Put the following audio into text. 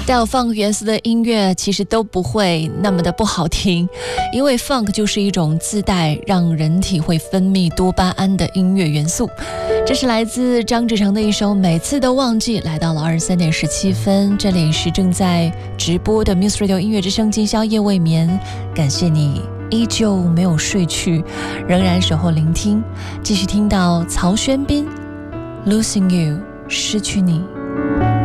带有 funk 元素的音乐其实都不会那么的不好听，因为 funk 就是一种自带让人体会分泌多巴胺的音乐元素。这是来自张志成的一首《每次都忘记》，来到了23点17分，这里是正在直播的 Muse Radio 音乐之声，今宵夜未眠，感谢你依旧没有睡去，仍然守候聆听，继续听到曹轩宾 Losing You 失去你。